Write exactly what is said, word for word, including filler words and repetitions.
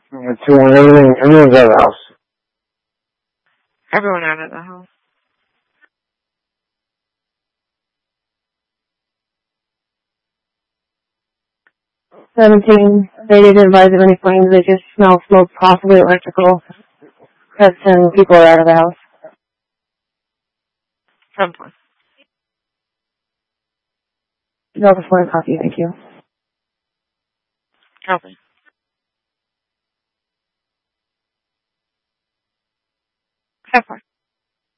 Two one, everything, everyone's out of the house. Everyone out of the house. Seventeen, they didn't advise of any flames, they just smell smoke, possibly electrical. Cuts and people are out of the house. Someplace. Delta four copy, thank you. Copy. Have fun.